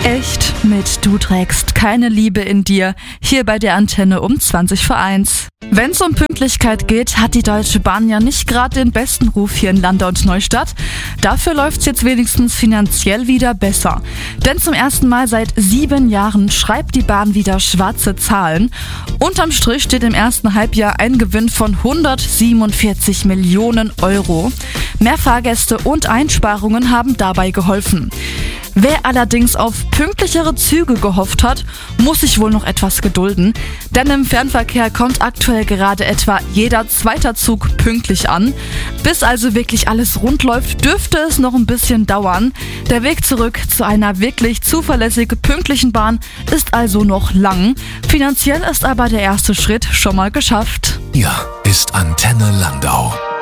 Echt mit Du trägst keine Liebe in dir, hier bei der Antenne um 1:20. Wenn es um Pünktlichkeit geht, hat die Deutsche Bahn ja nicht gerade den besten Ruf hier in Landau und Neustadt. Dafür läuft es jetzt wenigstens finanziell wieder besser. Denn zum ersten Mal seit 7 Jahren schreibt die Bahn wieder schwarze Zahlen. Unterm Strich steht im ersten Halbjahr ein Gewinn von 147 Millionen Euro. Mehr Fahrgäste und Einsparungen haben dabei geholfen. Wer allerdings auf pünktlichere Züge gehofft hat, muss sich wohl noch etwas gedulden. Denn im Fernverkehr kommt aktuell gerade etwa jeder zweite Zug pünktlich an. Bis also wirklich alles rund läuft, dürfte es noch ein bisschen dauern. Der Weg zurück zu einer wirklich zuverlässig pünktlichen Bahn ist also noch lang. Finanziell ist aber der erste Schritt schon mal geschafft. Hier ist Antenne Landau.